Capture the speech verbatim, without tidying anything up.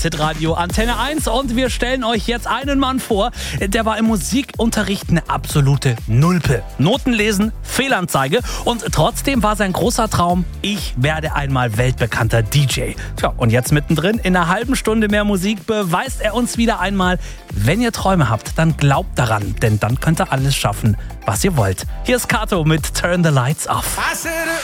Hitradio Antenne eins und wir stellen euch jetzt einen Mann vor, der war im Musikunterricht eine absolute Nulpe. Noten lesen, Fehlanzeige und trotzdem war sein großer Traum, ich werde einmal weltbekannter D J. Tja, und jetzt mittendrin in einer halben Stunde mehr Musik beweist er uns wieder einmal, wenn ihr Träume habt, dann glaubt daran, denn dann könnt ihr alles schaffen, was ihr wollt. Hier ist Kato mit Turn the Lights Off. I said,